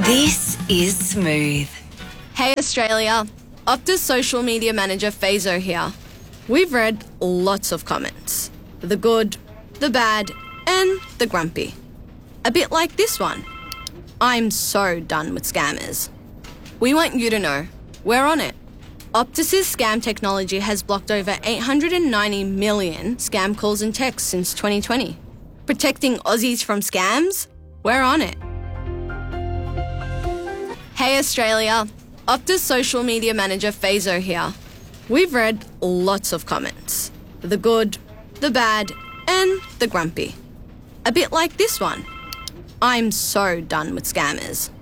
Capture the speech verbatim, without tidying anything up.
This is Smooth. Hey Australia, Optus social media manager Fazo here. We've read lots of comments. The good, the bad, and the grumpy. A bit like this one. I'm so done with scammers. We want you to know, we're on it. Optus's scam technology has blocked over eight hundred ninety million scam calls and texts since twenty twenty. Protecting Aussies from scams? We're on it. Hey Australia, Optus social media manager Fazo here. We've read lots of comments. The good, the bad, and the grumpy. A bit like this one. I'm so done with scammers.